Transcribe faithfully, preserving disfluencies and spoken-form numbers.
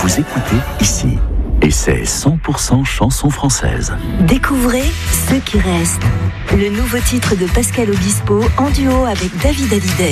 Vous écoutez ici. Et c'est cent pour cent chanson française. Découvrez Ce qui reste. Le nouveau titre de Pascal Obispo en duo avec David Hallyday.